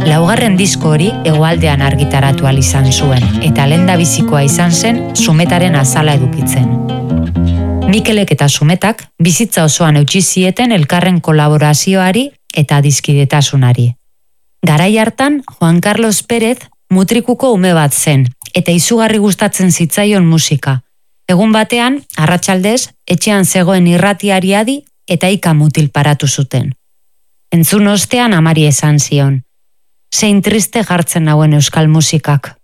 Laugarren disko hori hegoaldean argitaratu ahal izan zuen, eta lehendabizikoa izan zen Zumetaren azala edukitzen. Mikelek eta Zumetak bizitza osoan eutsi zieten elkarren kolaborazioari eta adiskidetasunari. Garai hartan, Juan Carlos Pérez mutrikuko ume bat zen, eta izugarri gustatzen zitzaion musika. Egun batean, arratsaldez, etxean zegoen irratiari adi eta ika mutil paratu zuten. Entzun ostean amari esan zion. Zein triste jartzen nauen euskal musikak.